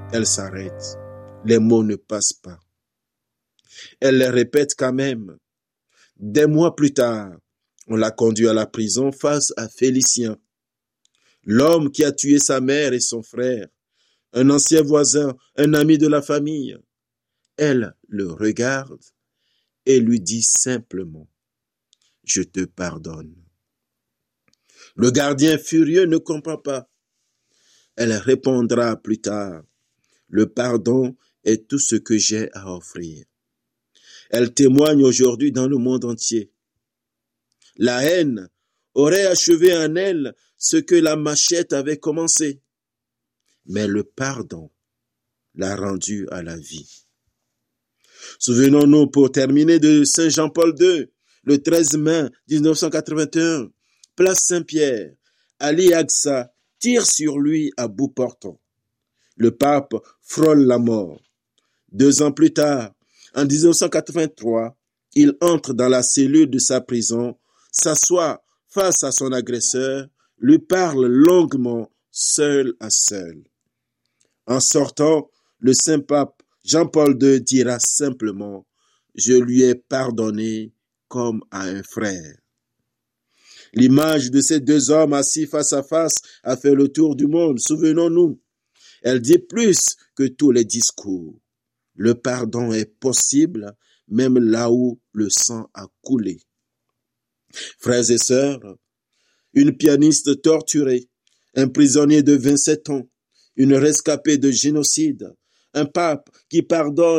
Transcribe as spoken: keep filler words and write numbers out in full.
Elle s'arrête. Les mots ne passent pas. Elle les répète quand même. Des mois plus tard, on l'a conduit à la prison face à Félicien, l'homme qui a tué sa mère et son frère, un ancien voisin, un ami de la famille. Elle le regarde et lui dit simplement « Je te pardonne ». Le gardien furieux ne comprend pas. Elle répondra plus tard « Le pardon est tout ce que j'ai à offrir ». Elle témoigne aujourd'hui dans le monde entier. La haine aurait achevé en elle ce que la machette avait commencé. Mais le pardon l'a rendue à la vie. Souvenons-nous pour terminer de Saint Jean-Paul deux, le treize mai mille neuf cent quatre-vingt-un, place Saint-Pierre, Ali Aqsa tire sur lui à bout portant. Le pape frôle la mort. Deux ans plus tard, en mille neuf cent quatre-vingt-trois, il entre dans la cellule de sa prison, s'assoit face à son agresseur, lui parle longuement, seul à seul. En sortant, le Saint-Pape Jean-Paul deux dira simplement « Je lui ai pardonné comme à un frère ». L'image de ces deux hommes assis face à face a fait le tour du monde, souvenons-nous. Elle dit plus que tous les discours. Le pardon est possible, même là où le sang a coulé. Frères et sœurs, une pianiste torturée, un prisonnier de vingt-sept ans, une rescapée de génocide, un pape qui pardonne